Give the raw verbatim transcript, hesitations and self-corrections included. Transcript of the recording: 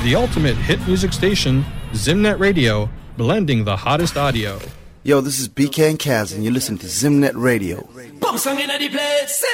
the ultimate hit music station, Zimnet Radio, blending the hottest audio. Yo, this is B K and Kaz, and you listen to Zimnet Radio. Bum song in the place.